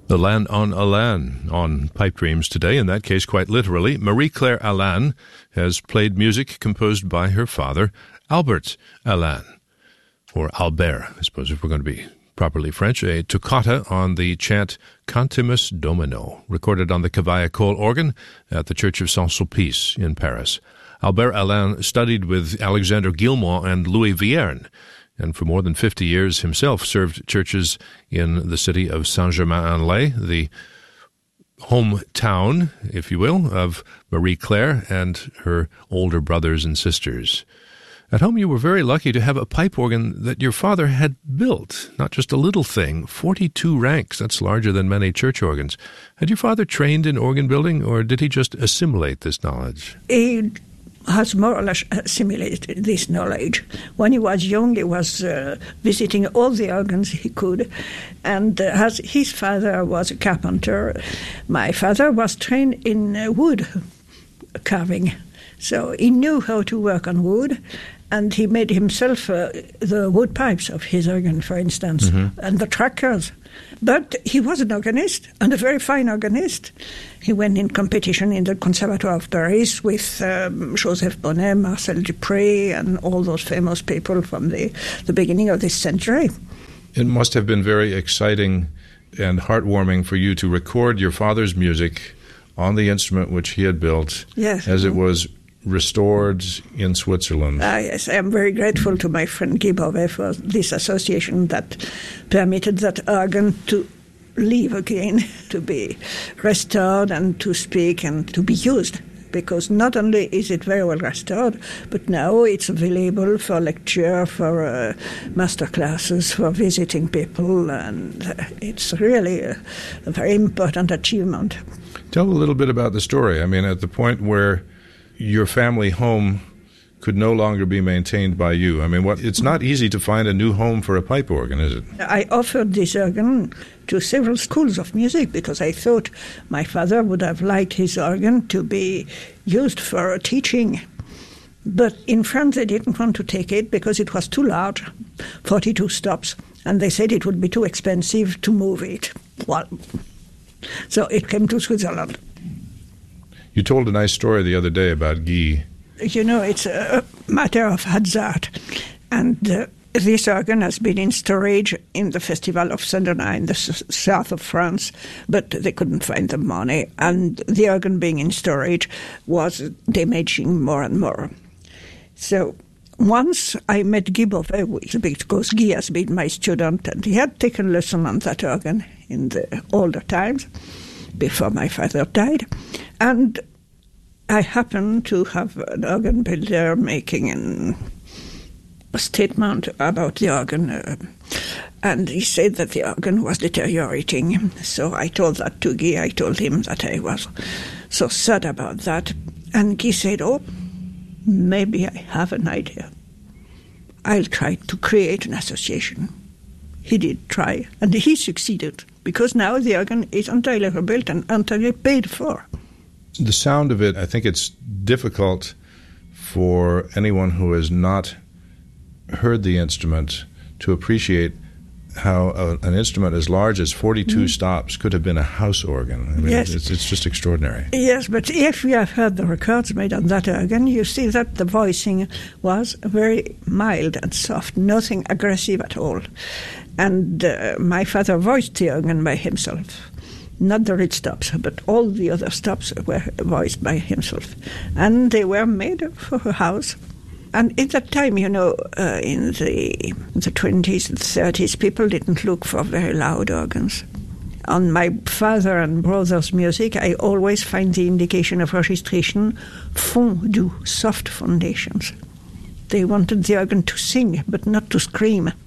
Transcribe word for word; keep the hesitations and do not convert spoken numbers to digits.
Alain on Alain on Pipe Dreams today, in that case quite literally. Marie-Claire Alain has played music composed by her father, Albert Alain, or Albert, I suppose if we're going to be properly French, a toccata on the chant Cantimus Domino, recorded on the Cavaillé-Coll organ at the Church of Saint-Sulpice in Paris. Albert Alain studied with Alexandre Guilmant and Louis Vierne, and for more than fifty years himself served churches in the city of Saint-Germain-en-Laye, the hometown, if you will, of Marie-Claire and her older brothers and sisters. At home you were very lucky to have a pipe organ that your father had built, not just a little thing, forty-two ranks, that's larger than many church organs. Had your father trained in organ building, or did he just assimilate this knowledge? He has more or less assimilated this knowledge. When he was young, he was uh, visiting all the organs he could, and uh, as his father was a carpenter, my father was trained in uh, wood carving, so he knew how to work on wood, and he made himself uh, the wood pipes of his organ, for instance, mm-hmm. and the trackers. But he was an organist, and a very fine organist. He went in competition in the Conservatoire of Paris with um, Joseph Bonnet, Marcel Dupré, and all those famous people from the, the beginning of this century. It must have been very exciting and heartwarming for you to record your father's music on the instrument which he had built, yes, as it was restored in Switzerland. Ah, yes, I am very grateful to my friend Guy Beauvais for this association that permitted that organ to live again, to be restored and to speak and to be used. Because not only is it very well restored, but now it's available for lecture, for uh, master classes, for visiting people, and uh, it's really a, a very important achievement. Tell a little bit about the story. I mean, at the point where your family home could no longer be maintained by you. I mean, what? It's not easy to find a new home for a pipe organ, is it? I offered this organ to several schools of music because I thought my father would have liked his organ to be used for teaching. But in France, they didn't want to take it because it was too large, forty-two stops, and they said it would be too expensive to move it. Well, so it came to Switzerland. You told a nice story the other day about Guy. You know, it's a matter of hazard. And uh, this organ has been in storage in the Festival of Saint-Denis in the s- south of France, but they couldn't find the money. And the organ being in storage was damaging more and more. So once I met Guy Beauvais, because Guy has been my student, and he had taken lesson on that organ in the older times, before my father died. And I happened to have an organ builder making an, a statement about the organ, uh, and he said that the organ was deteriorating. So I told that to Guy. I told him that I was so sad about that. And Guy said, oh, maybe I have an idea. I'll try to create an association. He did try, and he succeeded, because now the organ is entirely rebuilt and entirely paid for. The sound of it, I think it's difficult for anyone who has not heard the instrument to appreciate how a, an instrument as large as forty-two mm. stops could have been a house organ. I mean, yes. it's, it's just extraordinary. Yes, but if you have heard the records made on that organ, you see that the voicing was very mild and soft, nothing aggressive at all. And uh, my father voiced the organ by himself. Not the reed stops, but all the other stops were voiced by himself. And they were made for a house. And in that time, you know, uh, in the, in the twenties and thirties, people didn't look for very loud organs. On my father and brother's music, I always find the indication of registration fondu, soft foundations. They wanted the organ to sing, but not to scream.